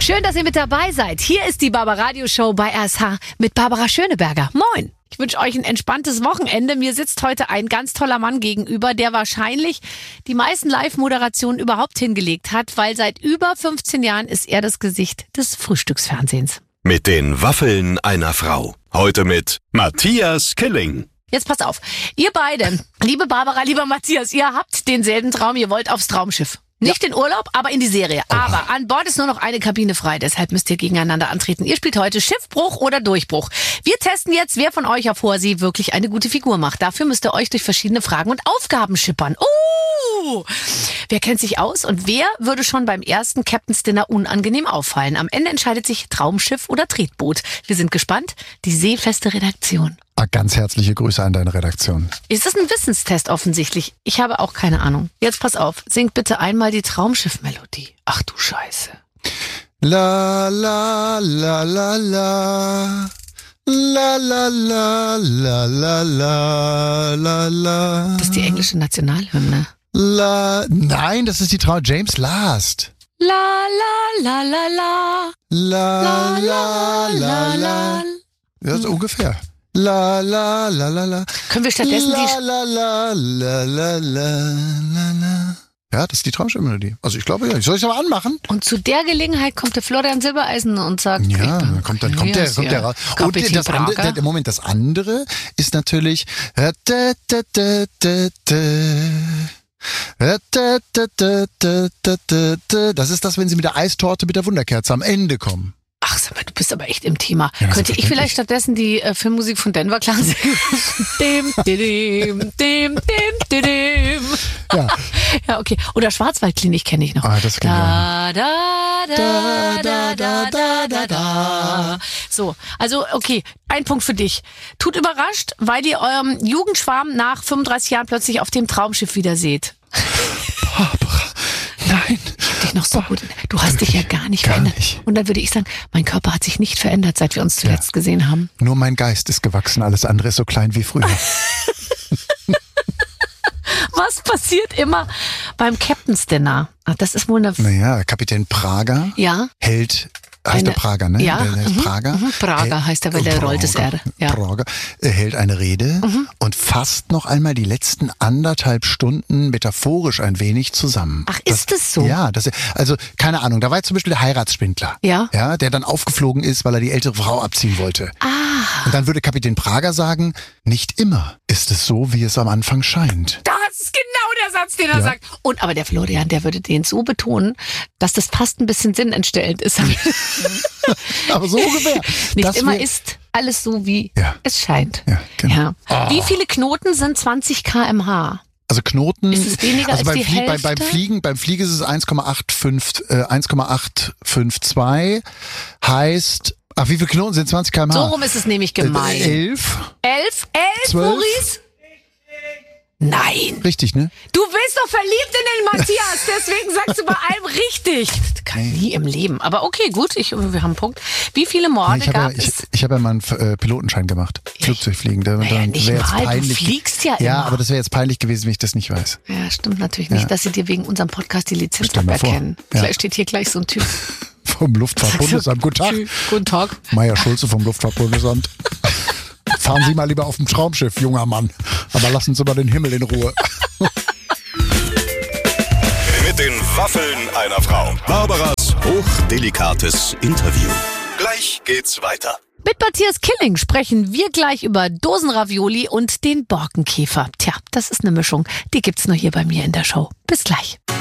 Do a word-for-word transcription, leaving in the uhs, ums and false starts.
Schön, dass ihr mit dabei seid. Hier ist die Barbaradio-Show bei R S H mit Barbara Schöneberger. Moin. Ich wünsche euch ein entspanntes Wochenende. Mir sitzt heute ein ganz toller Mann gegenüber, der wahrscheinlich die meisten Live-Moderationen überhaupt hingelegt hat, weil seit über fünfzehn Jahren ist er das Gesicht des Frühstücksfernsehens. Mit den Waffeln einer Frau. Heute mit Matthias Killing. Jetzt passt auf. Ihr beide, liebe Barbara, lieber Matthias, ihr habt denselben Traum. Ihr wollt aufs Traumschiff. Nicht ja. in Urlaub, aber in die Serie. Oh. Aber an Bord ist nur noch eine Kabine frei, deshalb müsst ihr gegeneinander antreten. Ihr spielt heute Schiffbruch oder Durchbruch. Wir testen jetzt, wer von euch auf hoher See wirklich eine gute Figur macht. Dafür müsst ihr euch durch verschiedene Fragen und Aufgaben schippern. Uh! Wer kennt sich aus und wer würde schon beim ersten Captain's Dinner unangenehm auffallen? Am Ende entscheidet sich Traumschiff oder Tretboot. Wir sind gespannt. Die seefeste Redaktion. Ganz herzliche Grüße an deine Redaktion. Ist das ein Wissenstest offensichtlich? Ich habe auch keine Ahnung. Jetzt pass auf, sing bitte einmal die Traumschiff-Melodie. Ach du Scheiße. La la la la la la la la la la la la la. Das ist die englische Nationalhymne. La, nein, das ist die Traum James Last. La la la la la la la la la. Ja, so ungefähr. La la la la la. Können wir stattdessen la, die la la la la la la la. Ja, das ist die Traumschiff-Melodie. Also ich glaube ja. Soll ich es aber anmachen? Und zu der Gelegenheit kommt der Florian Silbereisen und sagt, ja, dann kommt dann kommt der kommt der raus. Und das andere, der Moment, das andere ist natürlich das ist das, wenn sie mit der Eistorte mit der Wunderkerze am Ende kommen. Ach, sag mal, du bist aber echt im Thema. Ja, könnte ich vielleicht stattdessen die äh, Filmmusik von Denver Clan singen? Dem, dem, dem, dem, dem. Ja. Ja, okay. Oder Schwarzwaldklinik kenne ich noch. Ah, das da, da, da, da, da, da, da, da. So, also okay, ein Punkt für dich. Tut überrascht, weil ihr eurem Jugendschwarm nach fünfunddreißig Jahren plötzlich auf dem Traumschiff wieder seht. Barbara, nein. Dich noch so gut. Du hast dich ja gar nicht gar verändert. Nicht. Und dann würde ich sagen, mein Körper hat sich nicht verändert, seit wir uns zuletzt ja. gesehen haben. Nur mein Geist ist gewachsen, alles andere ist so klein wie früher. Was passiert immer beim Captain's Dinner? Ach, das ist wohl eine... Naja, Kapitän Prager ja? hält... Heißt eine, der Prager, ne? Ja, der heißt mhm, Prager. Mhm, Prager heißt er, weil der rollt das R. Ja. Prager. Er hält eine Rede mhm. und fasst noch einmal die letzten anderthalb Stunden metaphorisch ein wenig zusammen. Ach, ist das, das so? Ja, das, also keine Ahnung, da war jetzt zum Beispiel der Heiratsschwindler, ja? Ja, der dann aufgeflogen ist, weil er die ältere Frau abziehen wollte. Ah. Und dann würde Kapitän Prager sagen, nicht immer ist es so, wie es am Anfang scheint. Das ist genau der Satz, den er ja. sagt. Und aber der Florian, der würde den so betonen, dass das fast ein bisschen sinnentstellend ist. Aber so ungefähr. Nicht das immer wär, ist alles so, wie ja. es scheint. Ja, genau. Ja. Oh. Wie viele Knoten sind zwanzig Kilometer pro Stunde? Also Knoten, ist es weniger also als beim, die Flie Hälfte? Beim, beim Fliegen, beim Fliegen ist es eins Komma acht fünf, äh, eins Komma acht fünf zwei, heißt, ach, wie viele Knoten sind zwanzig Kilometer pro Stunde? So rum ist es nämlich gemein. Äh, elf. Elf? Elf, zwölf. Maurice? Nein. Richtig, ne? Du bist doch verliebt in den Matthias, deswegen sagst du bei allem richtig. Das kann ich nie im Leben. Aber okay, gut, ich, wir haben einen Punkt. Wie viele Morde ich gab ja, ich, es? Ich habe ja mal einen äh, Pilotenschein gemacht. Ja, Flugzeugfliegen. Da, naja, da, nicht jetzt mal, peinlich. du fliegst ja immer. Ja, aber das wäre jetzt peinlich gewesen, wenn ich das nicht weiß. Ja, stimmt natürlich nicht, ja. dass sie dir wegen unserem Podcast die Lizenz Stell mal aberkennen. vor. Ja. Vielleicht steht hier gleich so ein Typ. Vom Luftfahrtbundesamt. Guten Tag. Guten Tag. Meier Schulze vom Luftfahrtbundesamt. Fahren Sie mal lieber auf dem Traumschiff, junger Mann. Aber lassen Sie mal den Himmel in Ruhe. Mit den Waffeln einer Frau. Barbaras hochdelikates Interview. Gleich geht's weiter. Mit Matthias Killing sprechen wir gleich über Dosenravioli und den Borkenkäfer. Tja, das ist eine Mischung. Die gibt's nur hier bei mir in der Show. Bis gleich.